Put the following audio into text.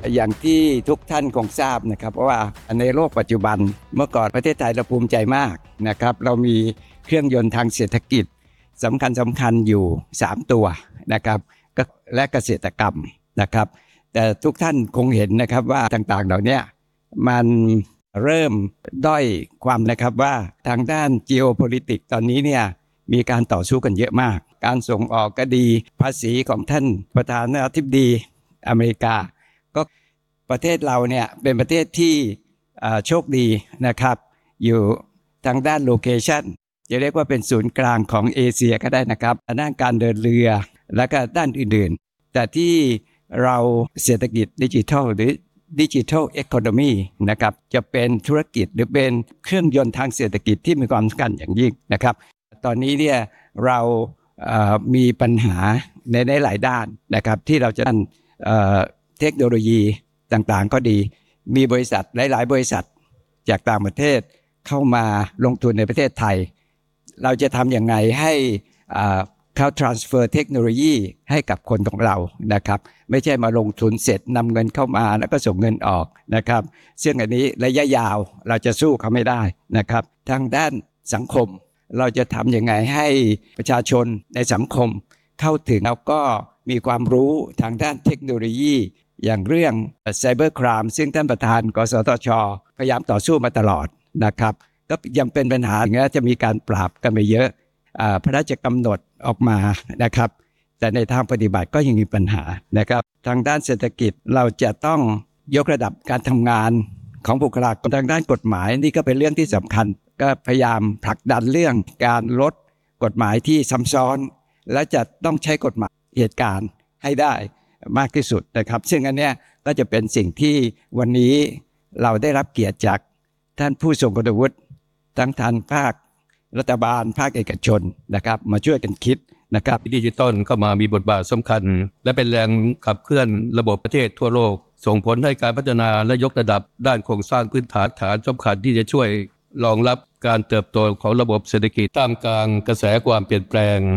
อย่างที่ทุกท่านคงทราบนะครับเพราะว่าในโลกปัจจุบันเมื่อก่อนประเทศไทยเราภูมิใจมากนะครับเรามีเครื่องยนต์ทางเศรษฐกิจสำคัญอยู่3ตัวนะครับและเกษตรกรรมนะครับแต่ทุกท่านคงเห็นนะครับว่าต่างๆเหล่านี้มันเริ่มด้อยความนะครับว่าทางด้าน geopolitics ตอนนี้เนี่ยมีการต่อสู้กันเยอะมากการส่งออกก็ดีภาษีของท่านประธานาธิบดีอเมริกาก็ประเทศเราเนี่ยเป็นประเทศที่โชคดีนะครับอยู่ทางด้านโลเคชันจะเรียกว่าเป็นศูนย์กลางของเอเชียก็ได้นะครับด้านการเดินเรือและก็ด้านอื่นๆแต่ที่เราเศรษฐกิจดิจิทัลหรือดิจิทัลเอคโนมีนะครับจะเป็นธุรกิจหรือเป็นเครื่องยนต์ทางเศรษฐกิจที่มีความสำคัญอย่างยิ่งนะครับตอนนี้เนี่ยเรามีปัญหาในหลายด้านนะครับที่เราจะเทคโนโลยีต่างๆก็ดีมีบริษัทหลายๆบริษัทจากต่างประเทศเข้ามาลงทุนในประเทศไทยเราจะทำอย่างไรให้เขา transfer เทคโนโลยีให้กับคนของเรานะครับไม่ใช่มาลงทุนเสร็จนำเงินเข้ามาแล้วก็ส่งเงินออกนะครับซึ่งอันนี้ระยะยาวเราจะสู้เขาไม่ได้นะครับทางด้านสังคมเราจะทำยังไงให้ประชาชนในสังคมเข้าถึงแล้วก็มีความรู้ทางด้านเทคโนโลยีอย่างเรื่องไซเบอร์ครามซึ่งท่านประธานกสทช.พยายามต่อสู้มาตลอดนะครับก็ยังเป็นปัญหาอย่างนี้จะมีการปราบกันไปเยอะพระราชกำหนดออกมานะครับแต่ในทางปฏิบัติก็ยังมีปัญหานะครับทางด้านเศรษฐกิจเราจะต้องยกระดับการทำงานของบุคลากรทางด้านกฎหมายนี่ก็เป็นเรื่องที่สำคัญก็พยายามผลักดันเรื่องการลดกฎหมายที่ซ้ำซ้อนและจะต้องใช้กฎหมายเหตุการณ์ให้ได้มากที่สุดนะครับซึ่งอันเนี้ยก็จะเป็นสิ่งที่วันนี้เราได้รับเกียรติจากท่านผู้ทรงคุณวุฒิทั้งทางภาครัฐบาลภาคเอกชนนะครับมาช่วยกันคิดนะครับดิจิตอลเข้ามามีบทบาทสำคัญและเป็นแรงขับเคลื่อนระบบประเทศทั่วโลกส่งผลให้การพัฒนาและยกระดับด้านโครงสร้างพื้นฐานสำคัญที่จะช่วยรองรับการเติบโตของระบบเศรษฐกิจท่ามกลางกระแสความเปลี่ยนแปลง